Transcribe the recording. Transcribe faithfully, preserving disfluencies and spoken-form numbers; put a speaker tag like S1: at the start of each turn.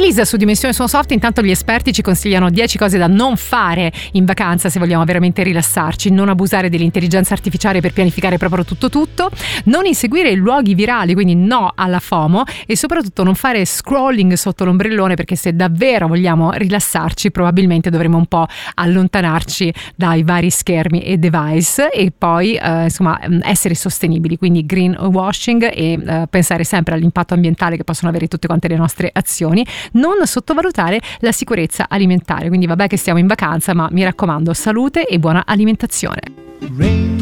S1: quiz su Dimensione Suono Soft. Intanto gli esperti ci consigliano dieci cose da non fare in vacanza se vogliamo veramente rilassarci: non abusare dell'intelligenza artificiale per pianificare proprio tutto tutto, non inseguire i luoghi virali, quindi no alla FOMO, e soprattutto non fare scrolling sotto l'ombrellone, perché se davvero vogliamo rilassarci probabilmente dovremo un po' allontanarci dai vari schermi e device, e poi eh, insomma essere sostenibili, quindi greenwashing, e eh, pensare sempre all'impatto ambientale che possono avere tutte quante le nostre azioni. Non sottovalutare la sicurezza alimentare, quindi vabbè che stiamo in vacanza, ma mi raccomando, salute e buona alimentazione.